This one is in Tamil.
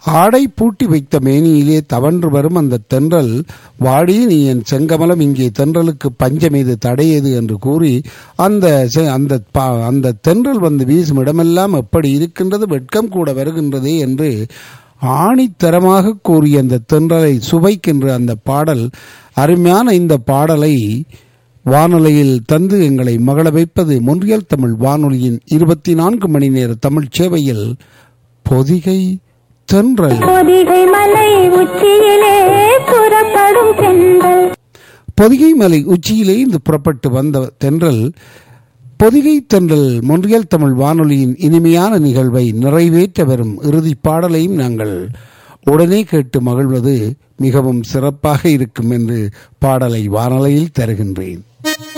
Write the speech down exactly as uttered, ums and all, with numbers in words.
ஆடை பூட்டி வைத்த மேனியிலே தவன்று வரும் அந்த தென்றல், வாடி நீ என் செங்கமலம், இங்கே தென்றலுக்கு பஞ்சமேது தடையது என்று கூறி அந்த அந்த அந்த தென்றல் வந்து வீசும் இடமெல்லாம் எப்படி இருக்கின்றது, வெட்கம் கூட வருகின்றதே என்று ஆணித்தரமாக கூறிய அந்த தென்றலை சுவைக்கின்ற அந்த பாடல். அருமையான இந்த பாடலை வானொலியில் தந்து எங்களை மகள வைப்பது மொன்றியல் தமிழ் வானொலியின் இருபத்தி நான்கு மணி நேர தமிழ் சேவையில் பொதிகை தென்றல். பொதிகை மலை உச்சியிலே புறப்படும் தென்றல். பொதிகை மலை உச்சியிலே இருந்து புறப்பட்டு வந்த தென்றல், பொதிகை தென்றல் மொன்றியல் தமிழ் வானொலியின் இனிமையான நிகழ்வை நிறைவேற்ற வரும் இறுதி பாடலையும் நாங்கள் உடனே கேட்டு மகிழ்வது மிகவும் சிறப்பாக இருக்கும் என்று பாடலை வானொலியில் தருகின்றேன்.